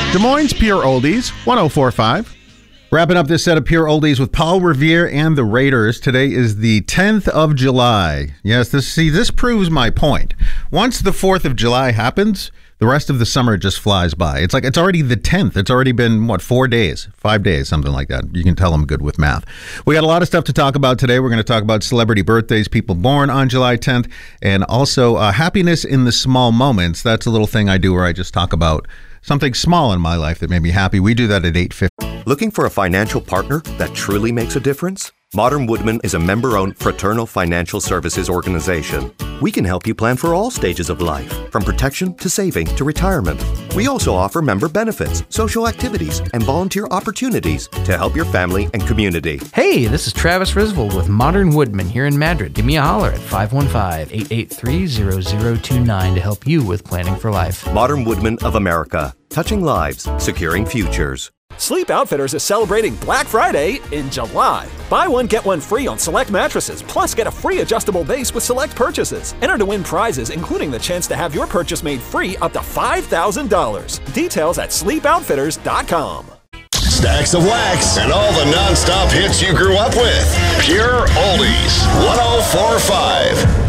Des Moines Pure Oldies, 104.5. Wrapping up this set of Pure Oldies with Paul Revere and the Raiders. Today is the 10th of July. Yes, this proves my point. Once the 4th of July happens, the rest of the summer just flies by. It's like it's already the 10th. It's already been, 5 days, something like that. You can tell I'm good with math. We got a lot of stuff to talk about today. We're going to talk about celebrity birthdays, people born on July 10th, and also happiness in the small moments. That's a little thing I do where I just talk about something small in my life that made me happy. We do that at 8:50. Looking for a financial partner that truly makes a difference? Modern Woodman is a member-owned fraternal financial services organization. We can help you plan for all stages of life, from protection to saving to retirement. We also offer member benefits, social activities, and volunteer opportunities to help your family and community. Hey, this is Travis Risvold with Modern Woodman here in Madrid. Give me a holler at 515-883-0029 to help you with planning for life. Modern Woodman of America. Touching lives, securing futures. Sleep Outfitters is celebrating Black Friday in July. Buy one, get one free on select mattresses, plus get a free adjustable base with select purchases. Enter to win prizes, including the chance to have your purchase made free up to $5,000. Details at sleepoutfitters.com. Stacks of wax and all the non-stop hits you grew up with. Pure Oldies, 104.5.